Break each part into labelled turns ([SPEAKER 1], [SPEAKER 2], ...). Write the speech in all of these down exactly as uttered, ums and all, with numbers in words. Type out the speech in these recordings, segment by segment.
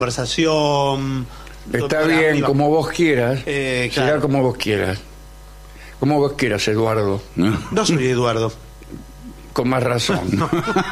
[SPEAKER 1] conversación.
[SPEAKER 2] Está bien, arriba. Como vos quieras.
[SPEAKER 1] Eh,
[SPEAKER 2] claro. Será como vos quieras. Como vos quieras, Eduardo.
[SPEAKER 1] No, no soy Eduardo.
[SPEAKER 2] Con más razón. No.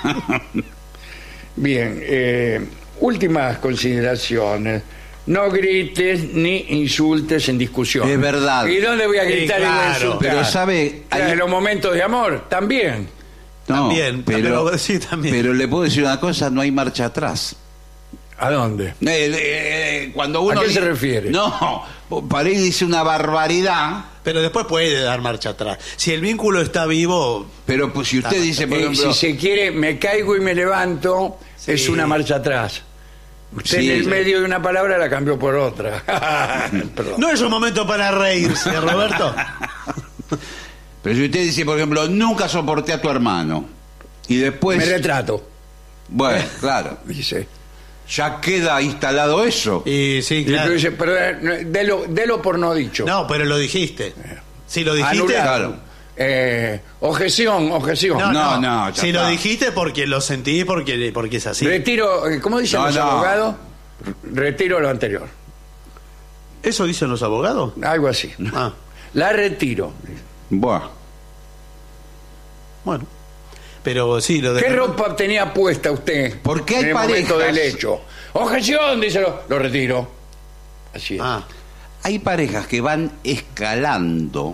[SPEAKER 2] Bien, eh, últimas consideraciones. No grites ni insultes en discusión.
[SPEAKER 3] Es verdad.
[SPEAKER 2] ¿Y dónde voy a gritar
[SPEAKER 1] sí, claro,
[SPEAKER 2] y insultar?
[SPEAKER 3] Pero sabe... Hay...
[SPEAKER 2] En los momentos de amor, también.
[SPEAKER 3] No,
[SPEAKER 1] también,
[SPEAKER 3] pero,
[SPEAKER 1] pero, sí, también.
[SPEAKER 3] Pero le puedo decir una cosa, no hay marcha atrás.
[SPEAKER 2] ¿A dónde?
[SPEAKER 3] Eh, eh, cuando uno
[SPEAKER 2] ¿A qué
[SPEAKER 3] dice,
[SPEAKER 2] se refiere?
[SPEAKER 3] No, para ahí dice una barbaridad.
[SPEAKER 1] Pero después puede dar marcha atrás. Si el vínculo está vivo...
[SPEAKER 3] Pero pues si usted
[SPEAKER 1] está,
[SPEAKER 3] dice, por
[SPEAKER 2] eh,
[SPEAKER 3] ejemplo...
[SPEAKER 2] Si se quiere, me caigo y me levanto, sí. Es una marcha atrás. Usted sí, en el sí. medio de una palabra la cambió por otra.
[SPEAKER 1] No es un momento para reírse, Roberto.
[SPEAKER 3] Pero si usted dice, por ejemplo, nunca soporté a tu hermano, y después...
[SPEAKER 2] Me retrato.
[SPEAKER 3] Bueno, claro.
[SPEAKER 2] Dice...
[SPEAKER 3] Ya queda instalado eso.
[SPEAKER 1] Y sí, claro.
[SPEAKER 2] Y dice, pero delo, delo por no dicho.
[SPEAKER 1] No, pero lo dijiste. Si lo dijiste...
[SPEAKER 3] Anulado.
[SPEAKER 2] Eh, objeción, objeción.
[SPEAKER 1] No, no,
[SPEAKER 3] no, no
[SPEAKER 1] si
[SPEAKER 3] está.
[SPEAKER 1] Lo dijiste porque lo sentí, porque, porque es así.
[SPEAKER 2] Retiro, ¿cómo dicen
[SPEAKER 3] no,
[SPEAKER 2] los
[SPEAKER 3] no.
[SPEAKER 2] abogados? Retiro lo anterior.
[SPEAKER 1] ¿Eso dicen los abogados?
[SPEAKER 2] Algo así.
[SPEAKER 1] Ah.
[SPEAKER 2] La retiro.
[SPEAKER 3] Buah.
[SPEAKER 1] Bueno. Pero sí, lo de...
[SPEAKER 2] ¿Qué ropa tenía puesta usted?
[SPEAKER 3] Porque hay
[SPEAKER 2] en el
[SPEAKER 3] parejas...
[SPEAKER 2] momento del hecho. Objeción, díselo. Lo retiro. Así es.
[SPEAKER 1] Ah.
[SPEAKER 3] Hay parejas que van escalando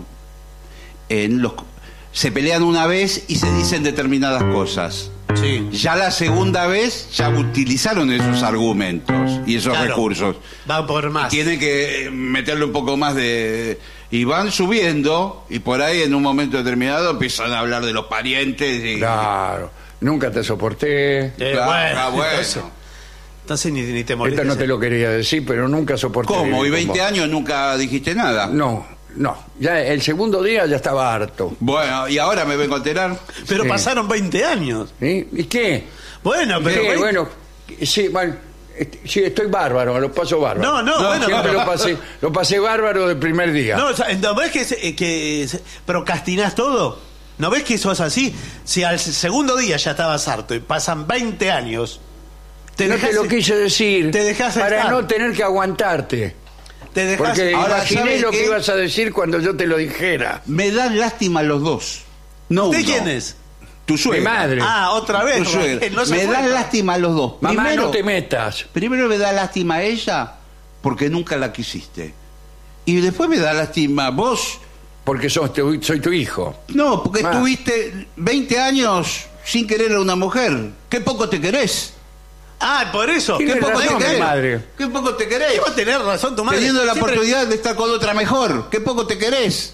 [SPEAKER 3] en los... Se pelean una vez y se dicen determinadas cosas.
[SPEAKER 1] Sí.
[SPEAKER 3] Ya la segunda vez ya utilizaron esos argumentos y esos
[SPEAKER 1] claro,
[SPEAKER 3] recursos.
[SPEAKER 1] Van por más.
[SPEAKER 3] Tienen que meterle un poco más de... Y van subiendo y por ahí en un momento determinado empiezan a hablar de los parientes. Y...
[SPEAKER 2] Claro. Nunca te soporté.
[SPEAKER 1] Eh,
[SPEAKER 3] claro,
[SPEAKER 1] bueno,
[SPEAKER 3] ah, bueno.
[SPEAKER 1] Entonces, entonces ni, ni te molestes.
[SPEAKER 2] Esto no te lo quería decir, pero nunca soporté.
[SPEAKER 3] ¿Cómo? ¿Y veinte años nunca dijiste nada?
[SPEAKER 2] No, no. Ya el segundo día ya estaba harto.
[SPEAKER 3] Bueno, ¿y ahora me vengo a enterar?
[SPEAKER 1] Pero
[SPEAKER 2] Sí.
[SPEAKER 1] pasaron veinte años.
[SPEAKER 2] ¿Sí? ¿Y qué?
[SPEAKER 1] Bueno, pero...
[SPEAKER 2] ¿Qué?
[SPEAKER 1] veinte...
[SPEAKER 2] Bueno, sí, bueno... Sí, estoy bárbaro, lo paso bárbaro.
[SPEAKER 1] No, no, no bueno,
[SPEAKER 2] siempre
[SPEAKER 1] no.
[SPEAKER 2] lo pasé, lo pasé bárbaro del primer día.
[SPEAKER 1] No, ¿no ves que, se, que se, procrastinás todo? ¿No ves que eso es así? Si al segundo día ya estabas harto y pasan veinte años...
[SPEAKER 2] Te no te lo quise decir
[SPEAKER 1] te dejás
[SPEAKER 2] para
[SPEAKER 1] estar.
[SPEAKER 2] no tener que aguantarte.
[SPEAKER 1] Te dejás...
[SPEAKER 2] Porque
[SPEAKER 3] Ahora,
[SPEAKER 2] imaginé lo
[SPEAKER 3] qué?
[SPEAKER 2] que ibas a decir cuando yo te lo dijera.
[SPEAKER 3] Me dan lástima los dos. No
[SPEAKER 1] ¿De
[SPEAKER 3] uno.
[SPEAKER 1] quién es?
[SPEAKER 3] Tu suegra.
[SPEAKER 2] Mi madre.
[SPEAKER 1] Ah, otra vez.
[SPEAKER 3] Tu suegra.
[SPEAKER 1] No se
[SPEAKER 3] me
[SPEAKER 1] fue.
[SPEAKER 3] da lástima a los dos.
[SPEAKER 2] Mamá,
[SPEAKER 3] Primero,
[SPEAKER 2] no te metas.
[SPEAKER 3] primero me da lástima a ella porque nunca la quisiste. Y después me da lástima a vos.
[SPEAKER 2] Porque sos tu- soy tu hijo.
[SPEAKER 3] No, porque
[SPEAKER 2] Ah.
[SPEAKER 3] estuviste veinte años sin querer a una mujer. ¿Qué poco te querés?
[SPEAKER 1] Ah, por eso.
[SPEAKER 2] Tiene
[SPEAKER 3] ¿Qué poco
[SPEAKER 2] razón,
[SPEAKER 3] te querés?
[SPEAKER 2] mi madre.
[SPEAKER 3] ¿Qué poco te querés?
[SPEAKER 1] Y vos tenés razón, tu madre.
[SPEAKER 3] Teniendo la
[SPEAKER 1] Siempre
[SPEAKER 3] oportunidad de estar con otra mejor. ¿Qué poco te querés?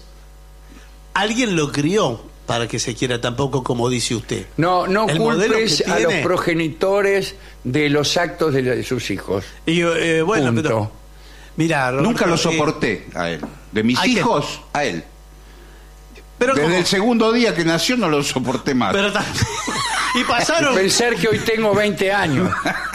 [SPEAKER 1] Alguien lo crió para que se quiera tampoco como dice usted.
[SPEAKER 2] No, no
[SPEAKER 1] El modelo
[SPEAKER 2] culpes
[SPEAKER 1] que
[SPEAKER 2] a los
[SPEAKER 1] tiene.
[SPEAKER 2] progenitores de los actos de, la- de sus hijos.
[SPEAKER 1] Y eh, bueno,
[SPEAKER 2] Punto.
[SPEAKER 1] pero... Mirá, Roberto,
[SPEAKER 3] Nunca lo
[SPEAKER 1] eh,
[SPEAKER 3] soporté a él. De mis
[SPEAKER 1] hay que-
[SPEAKER 3] hijos, a él.
[SPEAKER 1] pero
[SPEAKER 3] Desde
[SPEAKER 1] como-
[SPEAKER 3] el segundo día que nació no lo soporté más.
[SPEAKER 1] pero ta- y pasaron...
[SPEAKER 2] Pensar que hoy tengo veinte años.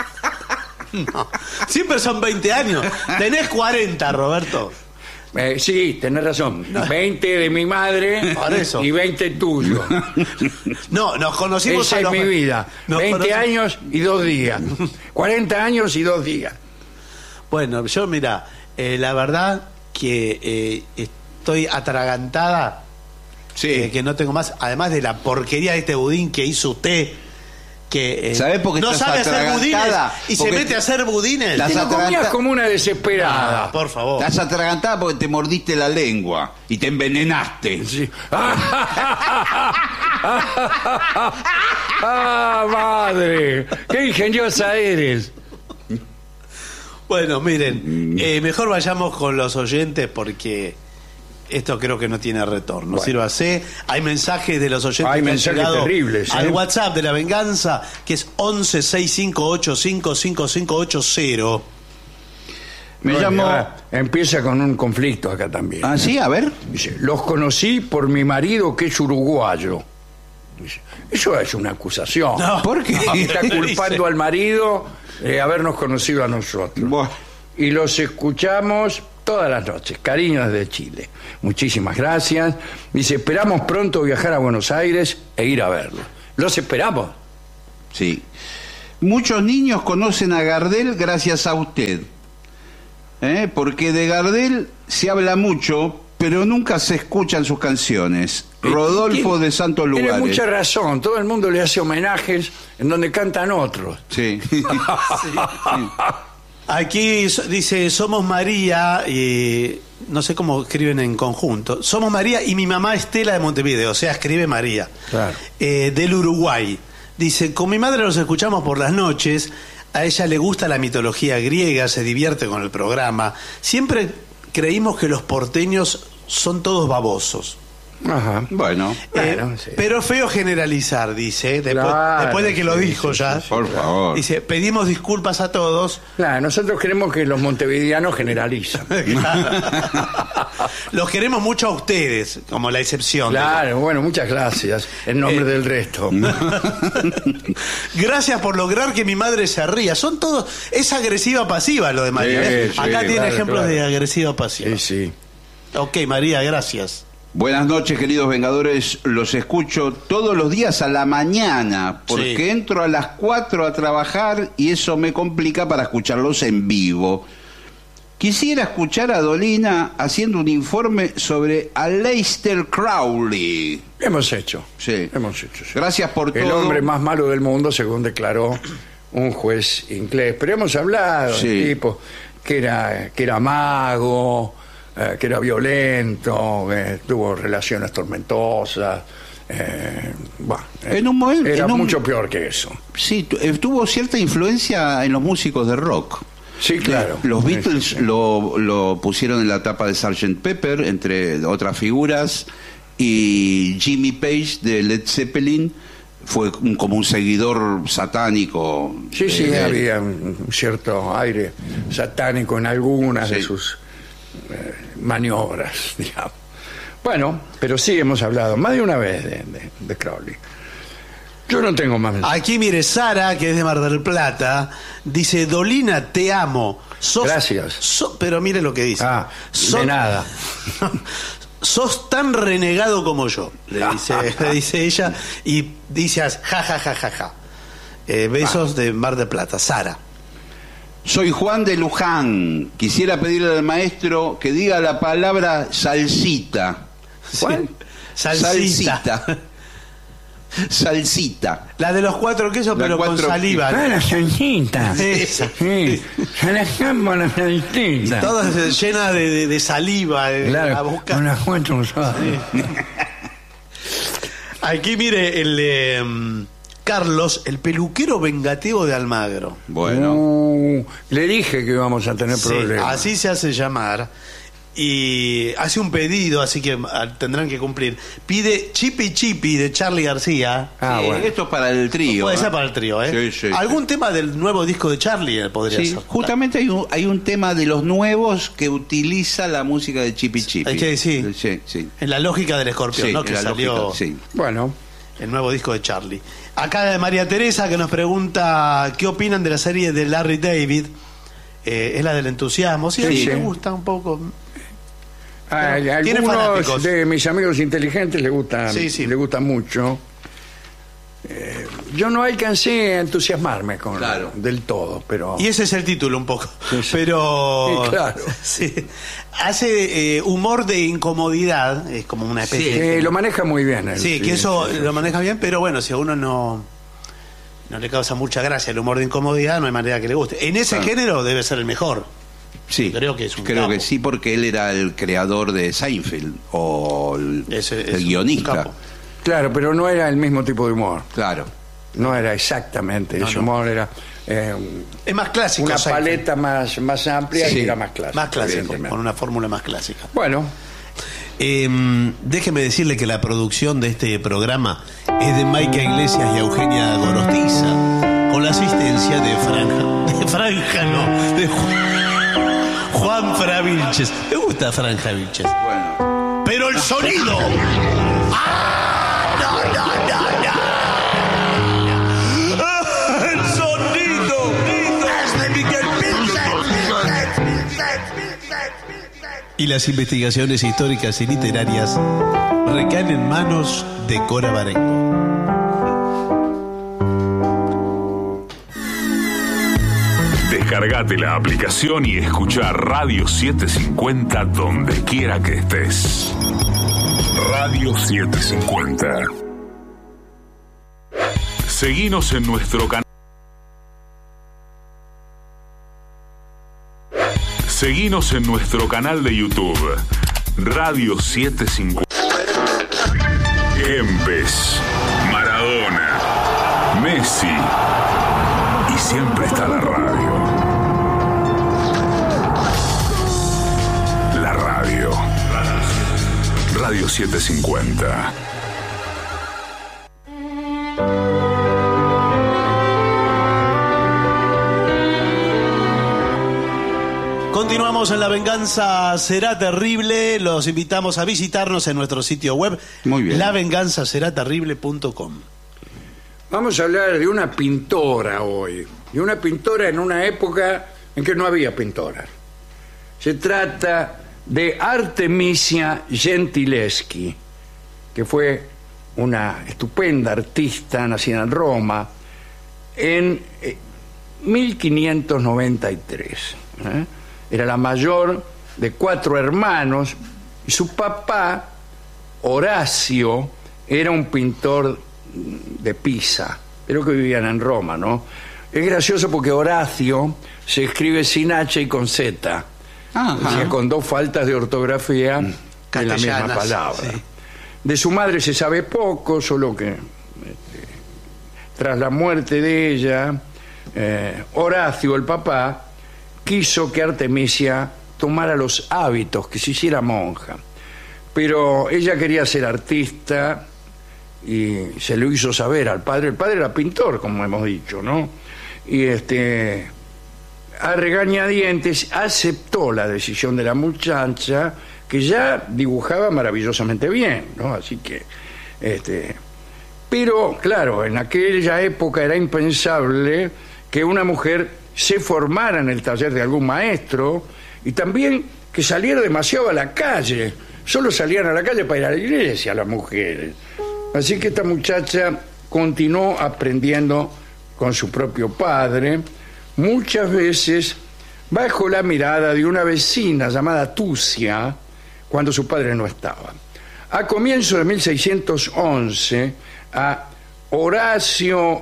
[SPEAKER 1] No, siempre son veinte años. Tenés cuarenta, Roberto.
[SPEAKER 2] Eh, sí, tenés razón. veinte de mi madre
[SPEAKER 1] Por eso.
[SPEAKER 2] y veinte tuyo.
[SPEAKER 1] No, nos conocimos
[SPEAKER 2] Esa
[SPEAKER 1] a
[SPEAKER 2] es
[SPEAKER 1] los...
[SPEAKER 2] mi vida.
[SPEAKER 1] Nos
[SPEAKER 2] veinte
[SPEAKER 1] conoci-
[SPEAKER 2] años y dos días. cuarenta años y dos días.
[SPEAKER 1] Bueno, yo mira, eh, la verdad que eh, estoy atragantada,
[SPEAKER 3] Sí.
[SPEAKER 1] eh, que no tengo más, además de la porquería de este budín que hizo usted, que eh,
[SPEAKER 3] ¿Sabés por qué
[SPEAKER 1] no
[SPEAKER 3] estás
[SPEAKER 1] sabe hacer budines
[SPEAKER 3] atragantada?
[SPEAKER 1] y se
[SPEAKER 3] Porque
[SPEAKER 1] mete a hacer budines.
[SPEAKER 3] las
[SPEAKER 2] Te lo comías
[SPEAKER 3] atraganta-
[SPEAKER 2] como una desesperada.
[SPEAKER 1] Ah, por favor.
[SPEAKER 3] Estás atragantada porque te mordiste la lengua y te envenenaste.
[SPEAKER 2] Sí. ¡Ah, madre! ¡Qué ingeniosa eres!
[SPEAKER 1] Bueno, miren, eh, mejor vayamos con los oyentes porque esto creo que no tiene retorno.
[SPEAKER 2] Bueno.
[SPEAKER 1] Sírvase. Hay mensajes de los oyentes
[SPEAKER 2] Hay
[SPEAKER 1] que han
[SPEAKER 2] mensajes
[SPEAKER 1] llegado
[SPEAKER 2] terribles, ¿eh?
[SPEAKER 1] al WhatsApp de La Venganza, que es once seis cinco ocho cinco cinco cinco ocho cero.
[SPEAKER 3] Me
[SPEAKER 2] Bueno,
[SPEAKER 3] llamo...
[SPEAKER 2] ahora empieza con un conflicto acá también.
[SPEAKER 3] Ah, sí, a ver.
[SPEAKER 2] Dice, los conocí por mi marido que es uruguayo. Dice, eso es una acusación.
[SPEAKER 1] No.
[SPEAKER 3] ¿Por qué?
[SPEAKER 2] Está culpando al marido de habernos conocido a nosotros.
[SPEAKER 3] Bueno.
[SPEAKER 2] Y los escuchamos todas las noches. Cariños desde Chile. Muchísimas gracias. Dice, esperamos pronto viajar a Buenos Aires e ir a verlo. Los esperamos.
[SPEAKER 3] Sí. muchos niños conocen a Gardel gracias a usted. ¿Eh? Porque de Gardel se habla mucho, pero nunca se escuchan sus canciones. Rodolfo
[SPEAKER 2] Tiene-
[SPEAKER 3] de Santos
[SPEAKER 2] Tiene
[SPEAKER 3] Lugares.
[SPEAKER 2] mucha razón. Todo el mundo le hace homenajes en donde cantan otros.
[SPEAKER 3] Sí.
[SPEAKER 1] Aquí so- dice, somos María, y no sé cómo escriben en conjunto. Somos María y mi mamá Estela de Montevideo, o sea, escribe María.
[SPEAKER 2] Claro.
[SPEAKER 1] Eh, del Uruguay. Dice, con mi madre los escuchamos por las noches, a ella le gusta la mitología griega, se divierte con el programa. Siempre creímos que los porteños son todos babosos.
[SPEAKER 2] Ajá.
[SPEAKER 3] Bueno,
[SPEAKER 1] Eh,
[SPEAKER 2] Bueno, sí.
[SPEAKER 1] Pero feo generalizar, dice, después,
[SPEAKER 2] Claro,
[SPEAKER 1] después de que lo
[SPEAKER 2] sí,
[SPEAKER 1] dijo
[SPEAKER 2] sí,
[SPEAKER 1] ya.
[SPEAKER 2] sí,
[SPEAKER 3] por favor.
[SPEAKER 1] Dice, pedimos disculpas a todos.
[SPEAKER 2] Claro, nosotros creemos que los montevideanos generalizan.
[SPEAKER 1] Los queremos mucho a ustedes, como la excepción.
[SPEAKER 2] Claro, bueno, muchas gracias. En nombre
[SPEAKER 1] Eh,
[SPEAKER 2] del resto.
[SPEAKER 1] Gracias por lograr que mi madre se ría. Son todos. Es agresiva pasiva lo de María.
[SPEAKER 2] Sí,
[SPEAKER 1] ¿eh?
[SPEAKER 2] sí,
[SPEAKER 1] Acá tiene
[SPEAKER 2] claro,
[SPEAKER 1] ejemplos
[SPEAKER 2] claro.
[SPEAKER 1] de agresiva pasiva.
[SPEAKER 2] Sí, sí.
[SPEAKER 1] Ok, María, gracias.
[SPEAKER 3] buenas noches, queridos Vengadores. Los escucho todos los días a la mañana, porque
[SPEAKER 1] Sí.
[SPEAKER 3] entro a las cuatro a trabajar y eso me complica para escucharlos en vivo. Quisiera escuchar a Dolina haciendo un informe sobre Aleister Crowley.
[SPEAKER 2] Hemos hecho.
[SPEAKER 3] Sí.
[SPEAKER 2] Hemos hecho. sí.
[SPEAKER 3] Gracias por
[SPEAKER 2] El
[SPEAKER 3] todo.
[SPEAKER 2] hombre más malo del mundo, según declaró un juez inglés. Pero hemos hablado
[SPEAKER 3] Sí.
[SPEAKER 2] de tipo que era, que era mago, eh, que era violento, que tuvo relaciones tormentosas. eh, bueno,
[SPEAKER 3] En un momento-
[SPEAKER 2] era
[SPEAKER 3] en un-
[SPEAKER 2] mucho peor que eso.
[SPEAKER 3] Sí, tu- eh, tuvo cierta influencia en los músicos de rock.
[SPEAKER 2] Sí, claro.
[SPEAKER 3] Los
[SPEAKER 2] Sí,
[SPEAKER 3] Beatles
[SPEAKER 2] sí, sí.
[SPEAKER 3] Lo, lo pusieron en la tapa de sergeant Pepper, entre otras figuras, y Jimmy Page de Led Zeppelin fue un- como un seguidor satánico.
[SPEAKER 2] Sí, sí,
[SPEAKER 3] eh,
[SPEAKER 2] había un cierto aire satánico en algunas de
[SPEAKER 3] Sí.
[SPEAKER 2] sus eh, maniobras, digamos. Bueno, pero sí hemos hablado más de una vez de, de- de Crowley. Yo no tengo más mensajes.
[SPEAKER 1] Aquí mire, Sara, que es de Mar del Plata, dice, Dolina, te amo. Sos-
[SPEAKER 2] Gracias.
[SPEAKER 1] so- pero mire lo que dice.
[SPEAKER 2] Ah,
[SPEAKER 1] Sos-
[SPEAKER 2] de nada.
[SPEAKER 1] Sos tan renegado como yo, le dice, le dice ella, y dice, as- ja, ja, ja, ja, ja. Eh, besos de Mar del Plata. Sara.
[SPEAKER 3] Soy Juan de Luján. Quisiera pedirle al maestro que diga la palabra salsita.
[SPEAKER 1] ¿Cuál? Salsita.
[SPEAKER 3] Salsita. Salsita.
[SPEAKER 1] La de los cuatro quesos,
[SPEAKER 3] La
[SPEAKER 1] pero
[SPEAKER 3] cuatro
[SPEAKER 1] con saliva.
[SPEAKER 2] Ah, la salsita.
[SPEAKER 1] Esa.
[SPEAKER 2] Sí, se la llamo la salsita.
[SPEAKER 1] Todas eh, llenas de, de- de saliva en la
[SPEAKER 2] Claro,
[SPEAKER 1] boca.
[SPEAKER 2] con las cuatro usadas.
[SPEAKER 1] Aquí mire el de mm, Carlos, el peluquero vengativo de Almagro.
[SPEAKER 3] Bueno.
[SPEAKER 2] Uh, le dije que íbamos a tener
[SPEAKER 1] Sí,
[SPEAKER 2] problemas.
[SPEAKER 1] así se hace llamar. Y hace un pedido, así que ah, tendrán que cumplir. Pide Chipi Chipi de Charly García.
[SPEAKER 2] Ah,
[SPEAKER 3] Sí,
[SPEAKER 2] bueno.
[SPEAKER 3] Esto es para el trío.
[SPEAKER 1] Puede
[SPEAKER 3] ¿eh?
[SPEAKER 1] ser para el trío, ¿eh?
[SPEAKER 3] Sí, sí,
[SPEAKER 1] Algún
[SPEAKER 3] sí.
[SPEAKER 1] tema del nuevo disco de Charlie eh, podría
[SPEAKER 3] Sí,
[SPEAKER 1] ser.
[SPEAKER 3] justamente hay un, hay un tema de los nuevos que utiliza la música de Chipi Chipi.
[SPEAKER 1] Hay que decir.
[SPEAKER 3] Sí, sí.
[SPEAKER 1] En la lógica del escorpión,
[SPEAKER 3] Sí,
[SPEAKER 1] ¿no? Que
[SPEAKER 3] la
[SPEAKER 1] salió
[SPEAKER 3] lógica, sí.
[SPEAKER 2] Bueno,
[SPEAKER 1] el nuevo disco de Charlie. Acá de María Teresa, que nos pregunta qué opinan de la serie de Larry David. Eh, es la del entusiasmo. Sí, a mí
[SPEAKER 2] Sí,
[SPEAKER 1] me
[SPEAKER 2] sí.
[SPEAKER 1] gusta un poco.
[SPEAKER 2] a, a
[SPEAKER 1] tiene
[SPEAKER 2] algunos
[SPEAKER 1] fanáticos.
[SPEAKER 2] de mis amigos inteligentes le gusta,
[SPEAKER 1] Sí, sí.
[SPEAKER 2] le gusta mucho. Eh, yo no alcancé a entusiasmarme con
[SPEAKER 3] Claro.
[SPEAKER 2] del todo, pero
[SPEAKER 1] Y ese es el título un poco.
[SPEAKER 2] Sí, sí.
[SPEAKER 1] Pero.
[SPEAKER 2] Sí, claro.
[SPEAKER 1] Sí. Hace eh, humor de incomodidad. Es como una especie
[SPEAKER 2] Sí,
[SPEAKER 1] de.
[SPEAKER 2] lo maneja muy bien. él,
[SPEAKER 1] Sí, que eso
[SPEAKER 2] sí.
[SPEAKER 1] lo maneja bien, pero bueno, si a uno no. No le causa mucha gracia el humor de incomodidad, no hay manera que le guste. En ese
[SPEAKER 3] Claro.
[SPEAKER 1] género debe ser el mejor.
[SPEAKER 3] Sí,
[SPEAKER 1] Creo que es un
[SPEAKER 3] creo
[SPEAKER 1] capo.
[SPEAKER 3] que sí, porque él era el creador de Seinfeld o el,
[SPEAKER 1] Ese es
[SPEAKER 3] el
[SPEAKER 1] un
[SPEAKER 3] guionista.
[SPEAKER 1] capo.
[SPEAKER 2] Claro, pero no era el mismo tipo de humor.
[SPEAKER 3] Claro.
[SPEAKER 2] No era exactamente
[SPEAKER 1] No,
[SPEAKER 2] ese
[SPEAKER 1] no.
[SPEAKER 2] humor, era eh,
[SPEAKER 1] Es más clásico.
[SPEAKER 2] una
[SPEAKER 1] Seinfeld.
[SPEAKER 2] paleta más, más amplia
[SPEAKER 3] Sí.
[SPEAKER 2] y era más clásica.
[SPEAKER 1] Más clásico,
[SPEAKER 2] evidentemente.
[SPEAKER 1] con una fórmula más clásica.
[SPEAKER 2] Bueno,
[SPEAKER 1] Eh, déjeme decirle que la producción de este programa es de Maica Iglesias y Eugenia Gorostiza, con la asistencia de Franja, de Franja no, de Juan, Juan Fra Vilches. Me gusta Franja Vilches.
[SPEAKER 3] Bueno.
[SPEAKER 1] Pero el sonido. ¡Ah! No, no, no, no. ¡Ah! El sonido es de Miguel y las investigaciones históricas y literarias recaen en manos de Cora Barengo.
[SPEAKER 4] Descargate la aplicación y escucha Radio setecientos cincuenta donde quiera que estés. Radio setecientos cincuenta. Seguinos en nuestro canal. Seguinos en nuestro canal de YouTube, Radio setecientos cincuenta. Kempes, Maradona, Messi. Y siempre está la radio. La radio. Radio setecientos cincuenta.
[SPEAKER 1] Continuamos en La Venganza Será Terrible. Los invitamos a visitarnos en nuestro sitio web,
[SPEAKER 3] Muy bien.
[SPEAKER 1] la venganza será terrible punto com.
[SPEAKER 2] Vamos a hablar de una pintora hoy, de una pintora en una época en que no había pintoras. Se trata de Artemisia Gentileschi, que fue una estupenda artista nacida en Roma en mil quinientos noventa y tres. ¿eh? Era la mayor de cuatro hermanos y su papá, Horacio, era un pintor de Pisa, pero que vivían en Roma, ¿no? Es gracioso porque Horacio se escribe sin H y con Z, o sea, con dos faltas de ortografía en la misma palabra. Sí. De su madre se sabe poco, solo que este, tras la muerte de ella, eh, Horacio, el papá, quiso que Artemisia tomara los hábitos, que se hiciera monja. Pero ella quería ser artista y se lo hizo saber al padre. El padre era pintor, como hemos dicho, ¿no? Y este, a regañadientes aceptó la decisión de la muchacha, que ya dibujaba maravillosamente bien, ¿no? Así que, este, pero claro, en aquella época era impensable que una mujer se formara en el taller de algún maestro y también que saliera demasiado a la calle. Solo salían a la calle para ir a la iglesia las mujeres. Así que esta muchacha continuó aprendiendo con su propio padre, muchas veces bajo la mirada de una vecina llamada Tucia, cuando su padre no estaba. A comienzos de mil seiscientos once, a Horacio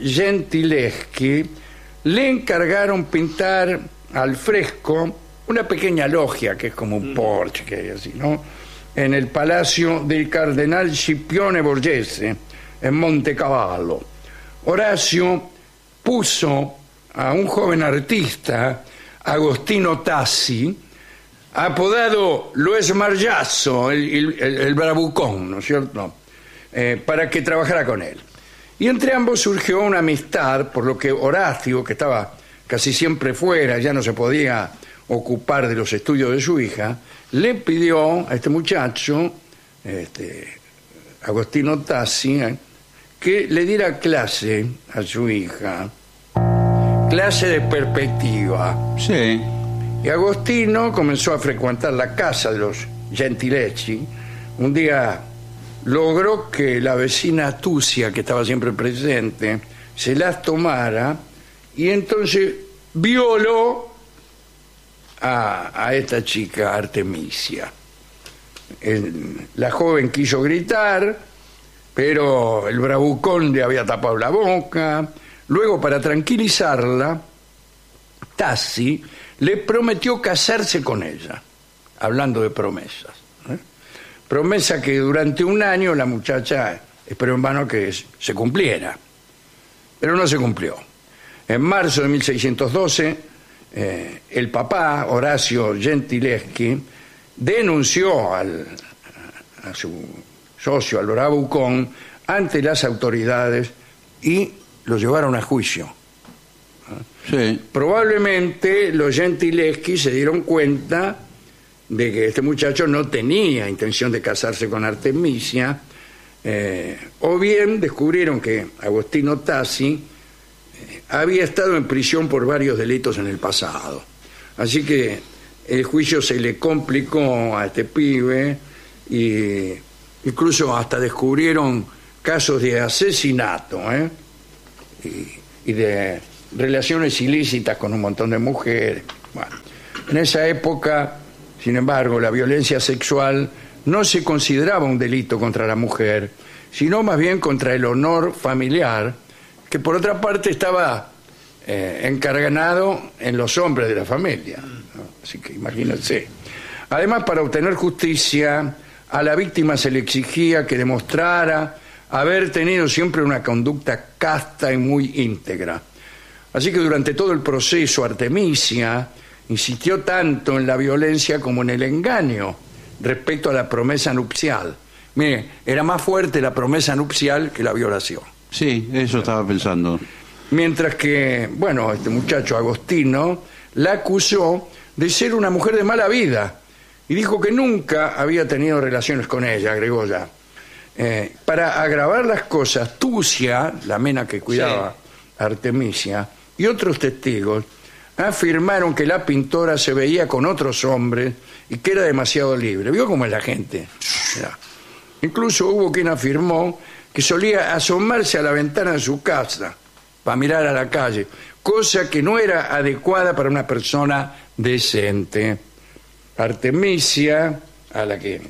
[SPEAKER 2] Gentileschi le encargaron pintar al fresco una pequeña logia, que es como un porche que hay así, ¿no? En el palacio del cardenal Scipione Borghese, en Montecavallo. Horacio puso a un joven artista, Agostino Tassi, apodado Lo Esmargiazo, el, el, el bravucón, ¿no es cierto?, eh, para que trabajara con él. Y entre ambos surgió una amistad, por lo que Horacio, que estaba casi siempre fuera, ya no se podía ocupar de los estudios de su hija, le pidió a este muchacho, este, Agostino Tassi, eh, que le diera clase a su hija, clase de perspectiva.
[SPEAKER 3] Sí.
[SPEAKER 2] Y Agostino comenzó a frecuentar la casa de los Gentileschi. Un día logró que la vecina Tucia, que estaba siempre presente, se las tomara y entonces violó a, a esta chica Artemisia. El, la joven quiso gritar, pero el bravucón le había tapado la boca. Luego, para tranquilizarla, Tassi le prometió casarse con ella, hablando de promesas. ¿eh? Promesa que durante un año la muchacha esperó en vano que se cumpliera, pero no se cumplió. En marzo de mil seiscientos doce, eh, el papá, Horacio Gentileschi, denunció al, a su socio, al bravucón, ante las autoridades y lo llevaron a juicio.
[SPEAKER 3] Sí.
[SPEAKER 2] Probablemente los Gentileschi se dieron cuenta de que este muchacho no tenía intención de casarse con Artemisia, eh, o bien descubrieron que Agostino Tassi eh, había estado en prisión por varios delitos en el pasado. Así que el juicio se le complicó a este pibe y incluso hasta descubrieron casos de asesinato, ¿eh? y, y de relaciones ilícitas con un montón de mujeres. Bueno, en esa época, sin embargo, la violencia sexual no se consideraba un delito contra la mujer, sino más bien contra el honor familiar, que por otra parte estaba eh, encarganado en los hombres de la familia, ¿no? Así que imagínense. Además, para obtener justicia, a la víctima se le exigía que demostrara haber tenido siempre una conducta casta y muy íntegra. Así que durante todo el proceso, Artemisia insistió tanto en la violencia como en el engaño respecto a la promesa nupcial. Mire, era más fuerte la promesa nupcial que la violación.
[SPEAKER 3] Sí, eso estaba pensando.
[SPEAKER 2] Mientras que, bueno, este muchacho Agostino la acusó de ser una mujer de mala vida y dijo que nunca había tenido relaciones con ella, agregó ya. Eh, para agravar las cosas, Tucia, la mena que cuidaba a Artemisia, y otros testigos afirmaron que la pintora se veía con otros hombres y que era demasiado libre. ¿Vio cómo es la gente? Mirá. Incluso hubo quien afirmó que solía asomarse a la ventana de su casa para mirar a la calle, cosa que no era adecuada para una persona decente. Artemisia, a la que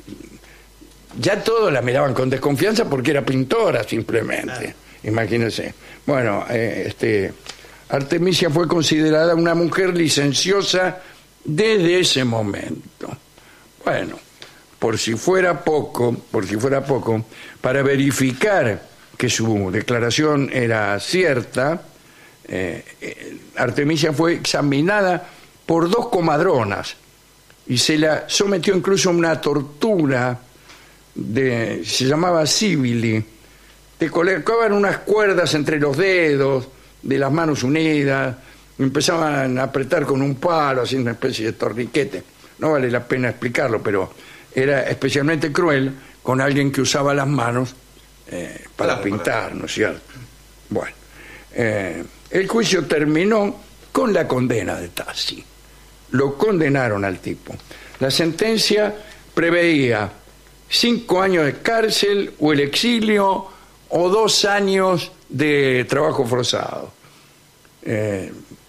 [SPEAKER 2] ya todos la miraban con desconfianza porque era pintora simplemente, imagínense. Bueno, eh, este, Artemisia fue considerada una mujer licenciosa desde ese momento. Bueno, por si fuera poco, por si fuera poco, para verificar que su declaración era cierta, eh, eh, Artemisia fue examinada por dos comadronas y se la sometió incluso a una tortura de, se llamaba sibili. Te colocaban unas cuerdas entre los dedos de las manos unidas, empezaban a apretar con un palo, haciendo una especie de torniquete. No vale la pena explicarlo, pero era especialmente cruel con alguien que usaba las manos eh, para claro, pintar, claro. ¿No es cierto? Bueno, eh, el juicio terminó con la condena de Tassi. Lo condenaron al tipo. La sentencia preveía cinco años de cárcel o el exilio o dos años de trabajo forzado. Eh,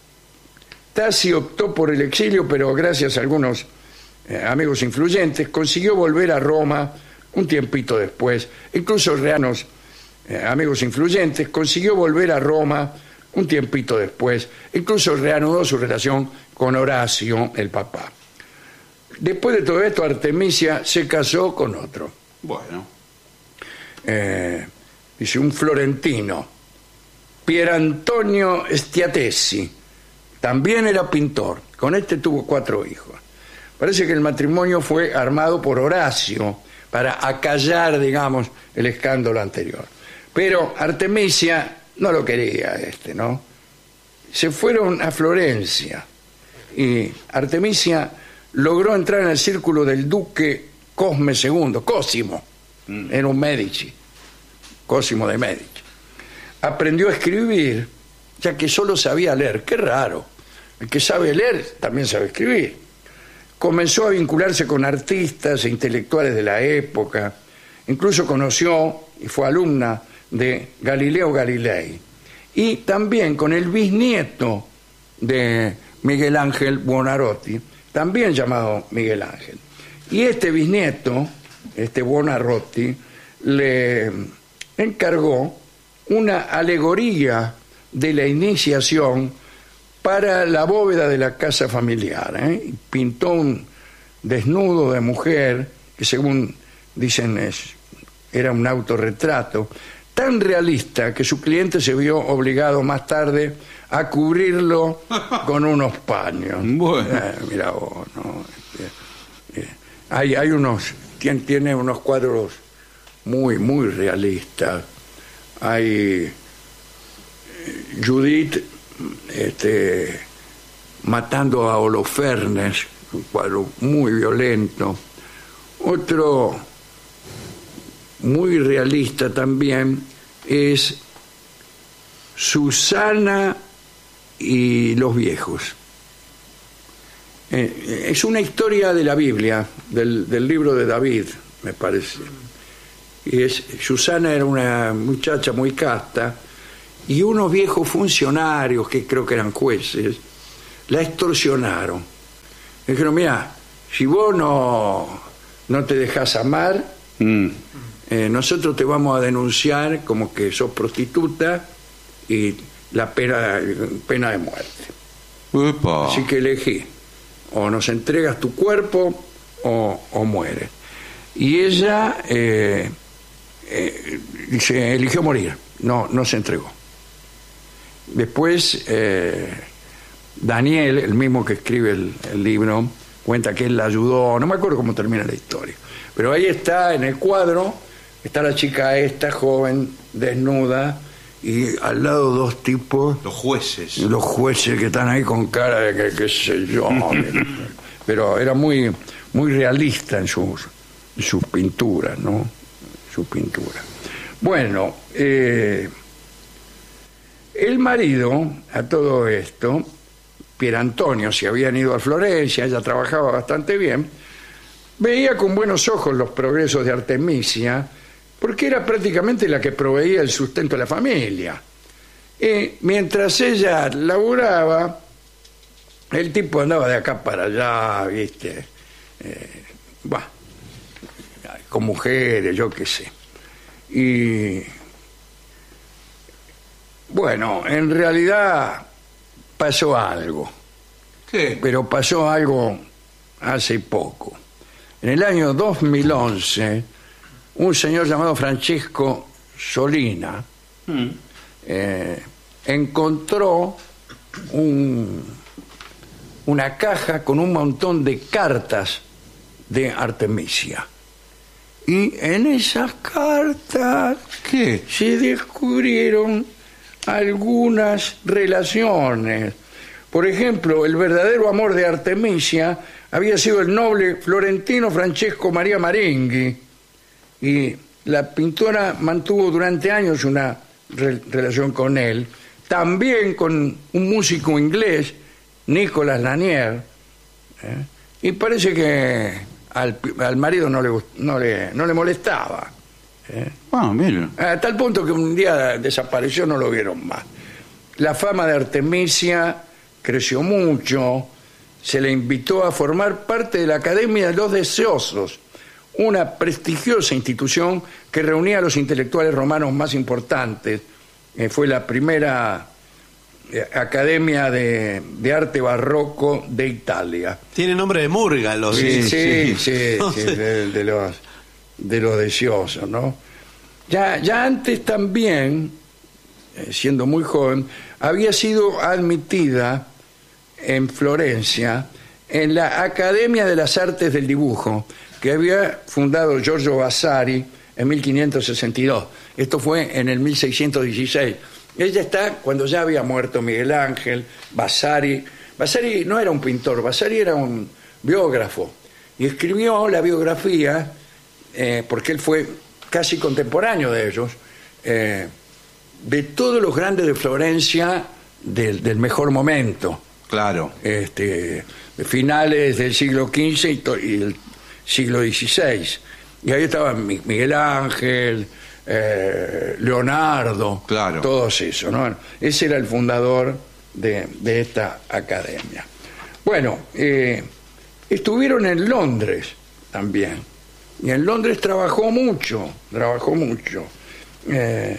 [SPEAKER 2] Tassi optó por el exilio, pero gracias a algunos eh, amigos influyentes consiguió volver a Roma un tiempito después. Incluso reanos eh, amigos influyentes consiguió volver a Roma un tiempito después. Incluso reanudó su relación con Horacio, el papá. Después de todo esto, Artemisia se casó con otro.
[SPEAKER 3] Bueno.
[SPEAKER 2] Eh, dice, un florentino, Pierantonio Stiatesi, también era pintor. Con este tuvo cuatro hijos. Parece que el matrimonio fue armado por Horacio para acallar, digamos, el escándalo anterior. Pero Artemisia no lo quería este, ¿no? Se fueron a Florencia y Artemisia logró entrar en el círculo del duque Cosme segundo, Cosimo, mm. era un Medici, Cosimo de Medici. Aprendió a escribir, ya que solo sabía leer. Qué raro, el que sabe leer también sabe escribir. Comenzó a vincularse con artistas e intelectuales de la época, incluso conoció y fue alumna de Galileo Galilei, y también con el bisnieto de Miguel Ángel Buonarroti, también llamado Miguel Ángel. Y este bisnieto, este Buonarroti, le encargó una alegoría de la iniciación para la bóveda de la casa familiar, ¿eh? Pintó un desnudo de mujer, que según dicen es, era un autorretrato, tan realista que su cliente se vio obligado más tarde a cubrirlo con unos paños.
[SPEAKER 3] Bueno.
[SPEAKER 2] Eh, mira vos, ¿no? Eh, eh, hay, hay unos, tiene, tiene unos cuadros muy, muy realistas. Hay eh, Judith este, matando a Holofernes, un cuadro muy violento. Otro muy realista también es Susana y los viejos. Eh, es una historia de la Biblia, del, del libro de David, me parece. Y es, Susana era una muchacha muy casta y unos viejos funcionarios, que creo que eran jueces, la extorsionaron. Le dijeron, mira, si vos no, no te dejás amar, mm. eh, nosotros te vamos a denunciar como que sos prostituta y la pena, pena de muerte.
[SPEAKER 3] Upa.
[SPEAKER 2] Así que elegí, o nos entregas tu cuerpo o, o mueres. Y ella eh, eh, se eligió morir, no, no se entregó. Después eh, Daniel, el mismo que escribe el, el libro, cuenta que él la ayudó, no me acuerdo cómo termina la historia, pero ahí está en el cuadro, está la chica esta joven, desnuda, y al lado dos tipos,
[SPEAKER 3] los jueces
[SPEAKER 2] los jueces que están ahí con cara de que qué sé yo. Pero era muy muy realista en sus, en sus pinturas, ¿no? Sus pinturas. Bueno, eh, el marido a todo esto, Pier Antonio, se habían ido a Florencia, ella trabajaba bastante bien, veía con buenos ojos los progresos de Artemisia, porque era prácticamente la que proveía el sustento de la familia. Y mientras ella laburaba, el tipo andaba de acá para allá, ¿viste? Eh, bah, con mujeres, yo qué sé. Y bueno, en realidad pasó algo.
[SPEAKER 3] ¿Qué?
[SPEAKER 2] Pero pasó algo hace poco. En el año dos mil once, un señor llamado Francesco Solina mm. eh, encontró un, una caja con un montón de cartas de Artemisia. Y en esas cartas
[SPEAKER 3] ¿Qué?
[SPEAKER 2] se descubrieron algunas relaciones. Por ejemplo, el verdadero amor de Artemisia había sido el noble florentino Francesco Maria Maringhi, y la pintora mantuvo durante años una re- relación con él, también con un músico inglés, Nicolas Lanier, ¿eh? Y parece que al, al marido no le, no le, no le molestaba. ¿eh?
[SPEAKER 3] Ah, mira.
[SPEAKER 2] A tal punto que un día desapareció, no lo vieron más. La fama de Artemisia creció mucho, se le invitó a formar parte de la Academia de los Deseosos, una prestigiosa institución que reunía a los intelectuales romanos más importantes. Eh, fue la primera eh, academia de, de arte barroco de Italia.
[SPEAKER 1] Tiene nombre de murga, los
[SPEAKER 2] Sí, sí, sí, sí,
[SPEAKER 1] No
[SPEAKER 2] sí,
[SPEAKER 1] sé.
[SPEAKER 2] de, de los de los deseosos, ¿no? Ya, ya antes también, eh, siendo muy joven, había sido admitida en Florencia en la Academia de las Artes del Dibujo, que había fundado Giorgio Vasari en mil quinientos sesenta y dos. Esto fue en el mil seiscientos dieciséis. Ella está cuando ya había muerto Miguel Ángel. Vasari. Vasari no era un pintor, Vasari era un biógrafo. Y escribió la biografía, eh, porque él fue casi contemporáneo de ellos, eh, de todos los grandes de Florencia del, del mejor momento.
[SPEAKER 3] Claro.
[SPEAKER 2] Este, finales del siglo quince y, to- y el siglo dieciséis. Y ahí estaban Mi- Miguel Ángel, eh, Leonardo,
[SPEAKER 3] Claro.
[SPEAKER 2] todos esos, ¿no? Ese era el fundador de, de esta academia. Bueno, eh, estuvieron en Londres también. Y en Londres trabajó mucho, trabajó mucho. Eh,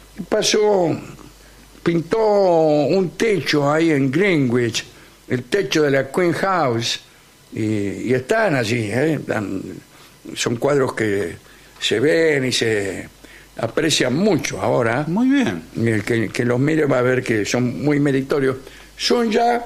[SPEAKER 2] pasó, pintó un techo ahí en Greenwich, el techo de la Queen House, y, y están allí, ¿eh? Están- son cuadros que se ven y se aprecian mucho ahora.
[SPEAKER 3] Muy bien.
[SPEAKER 2] Y el que, que los mire va a ver que son muy meritorios. Son ya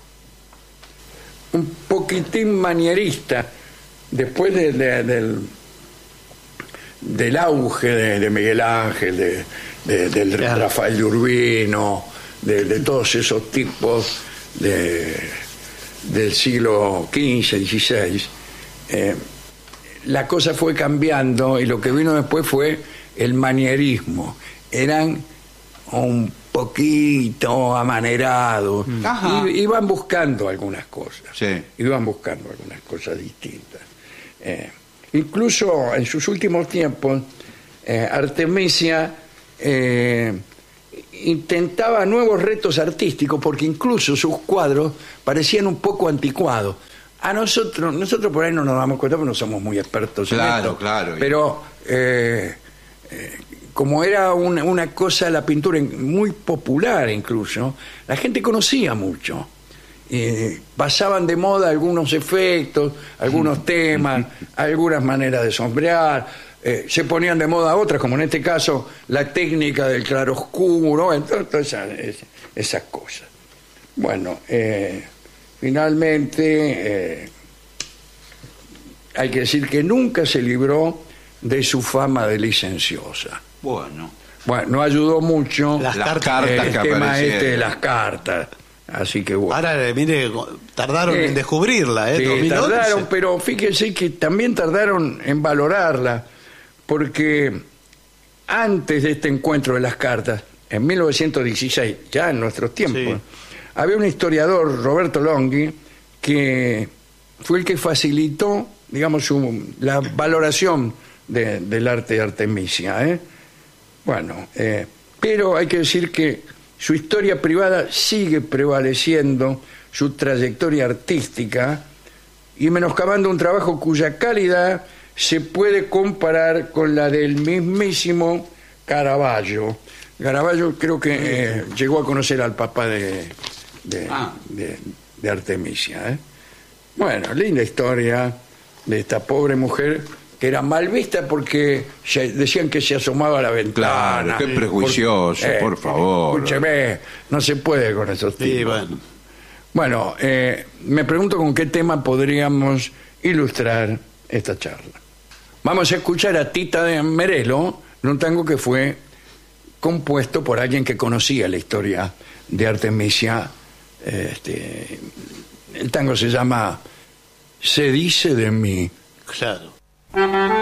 [SPEAKER 2] un poquitín manieristas después de, de- del, del auge de, de Miguel Ángel, de, de- del
[SPEAKER 1] Claro.
[SPEAKER 2] Rafael de Urbino, de, de todos esos tipos de, del siglo quince, dieciséis. Eh, la cosa fue cambiando y lo que vino después fue el manierismo. Eran un poquito amanerados.
[SPEAKER 3] Ajá.
[SPEAKER 2] I- iban buscando algunas cosas.
[SPEAKER 3] Sí.
[SPEAKER 2] Iban buscando algunas cosas distintas. Eh, incluso en sus últimos tiempos, eh, Artemisia eh, intentaba nuevos retos artísticos porque incluso sus cuadros parecían un poco anticuados. A nosotros, nosotros por ahí no nos damos cuenta porque no somos muy expertos
[SPEAKER 3] claro,
[SPEAKER 2] en esto.
[SPEAKER 3] Claro,
[SPEAKER 2] pero eh, eh, como era una, una cosa, la pintura muy popular incluso, la gente conocía mucho. Eh, pasaban de moda algunos efectos, algunos temas, algunas maneras de sombrear, eh, se ponían de moda otras, como en este caso la técnica del claroscuro, entonces, todas esas, esas cosas. Bueno, eh, finalmente eh, hay que decir que nunca se libró de su fama de licenciosa.
[SPEAKER 3] Bueno.
[SPEAKER 2] Bueno, no ayudó mucho
[SPEAKER 1] Las
[SPEAKER 2] el
[SPEAKER 1] cartas
[SPEAKER 3] que
[SPEAKER 2] tema
[SPEAKER 3] aparecieron.
[SPEAKER 2] este de las cartas. Así que bueno.
[SPEAKER 1] Ahora, mire, tardaron
[SPEAKER 2] Eh,
[SPEAKER 1] en descubrirla, ¿eh?
[SPEAKER 2] Sí,
[SPEAKER 1] dos mil once.
[SPEAKER 2] tardaron, pero fíjense que también tardaron en valorarla, porque antes de este encuentro de las cartas, en mil novecientos dieciséis, ya en nuestros tiempos,
[SPEAKER 1] Sí.
[SPEAKER 2] había un historiador, Roberto Longhi, que fue el que facilitó, digamos, su- la valoración de- del arte de Artemisia, ¿eh? Bueno, eh, pero hay que decir que su historia privada sigue prevaleciendo su trayectoria artística y menoscabando un trabajo cuya calidad se puede comparar con la del mismísimo Caravaggio. Caravaggio creo que eh, llegó a conocer al papá de, de,
[SPEAKER 3] Ah.
[SPEAKER 2] de- de Artemisia. ¿eh? Bueno, linda historia de esta pobre mujer que era mal vista porque se- decían que se asomaba a la ventana.
[SPEAKER 3] Claro, qué prejuicioso, por favor.
[SPEAKER 2] Escúcheme, no se puede con esos tipos.
[SPEAKER 1] Sí, bueno.
[SPEAKER 2] Bueno, eh, me pregunto con qué tema podríamos ilustrar esta charla. Vamos a escuchar a Tita de Merelo, en un tango que fue compuesto por alguien que conocía la historia de Artemisia. Este, el tango se llama Se dice de mí.
[SPEAKER 1] Claro.